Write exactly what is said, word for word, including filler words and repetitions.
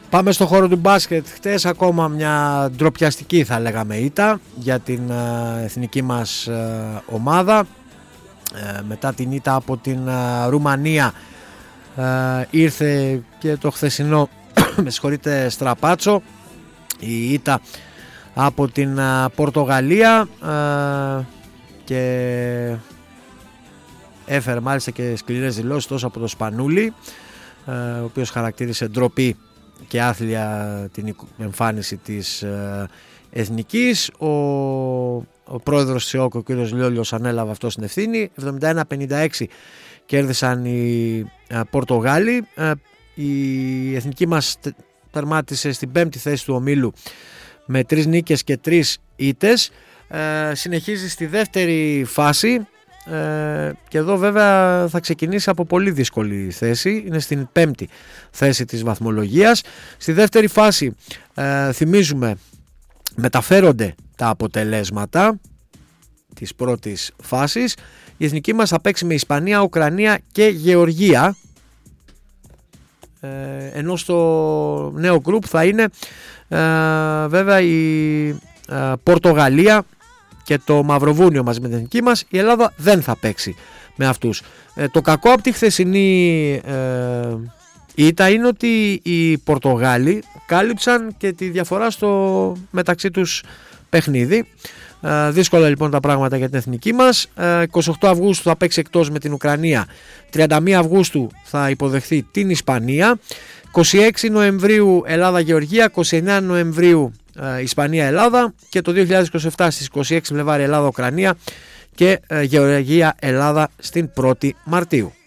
Πάμε στο χώρο του μπάσκετ. Χτες ακόμα μια ντροπιαστική θα λέγαμε ήττα για την ε, εθνική μας ε, ομάδα. Ε, μετά την ήττα από την ε, Ρουμανία ε, ήρθε και το χθεσινό με συγχωρείτε στραπάτσο, η ήττα από την ε, Πορτογαλία ε, και έφερε μάλιστα και σκληρές δηλώσεις τόσο από τον Σπανούλη, ε, ο οποίος χαρακτήρισε ντροπή και άθλια την εμφάνιση της ε, εθνικής. Ο, ο πρόεδρος της ΕΟΚ, ο κ. Λιόλιος, ανέλαβε αυτό στην ευθύνη. εβδομήντα ένα πενήντα έξι κέρδισαν οι ε, Πορτογάλοι. Ε, η εθνική μας τερμάτισε στην πέμπτη θέση του ομίλου με τρεις νίκες και τρεις ήττες. Ε, συνεχίζει στη δεύτερη φάση. Ε, και εδώ βέβαια θα ξεκινήσει από πολύ δύσκολη θέση. Είναι στην πέμπτη θέση της βαθμολογίας. Στη δεύτερη φάση ε, θυμίζουμε μεταφέρονται τα αποτελέσματα της πρώτης φάσης. Η εθνική μας θα παίξει με Ισπανία, Ουκρανία και Γεωργία, ε, ενώ στο νέο γκρουπ θα είναι ε, βέβαια η ε, Πορτογαλία και το Μαυροβούνιο μαζί με την εθνική μας. Η Ελλάδα δεν θα παίξει με αυτούς. Ε, το κακό από τη χθεσινή ε, ήττα είναι ότι οι Πορτογάλοι κάλυψαν και τη διαφορά στο μεταξύ τους παιχνίδι. Ε, δύσκολα λοιπόν τα πράγματα για την εθνική μας. Ε, εικοστή ογδόη Αυγούστου θα παίξει εκτός με την Ουκρανία. τριάντα μία Αυγούστου θα υποδεχθεί την Ισπανία. είκοσι έξι Νοεμβρίου Ελλάδα-Γεωργία. είκοσι εννέα Νοεμβρίου Ισπανία-Ελλάδα και το δύο χιλιάδες είκοσι επτά στις είκοσι έξι Φλεβάρι Ελλάδα-Ουκρανία και Γεωργία-Ελλάδα στην πρώτη Μαρτίου.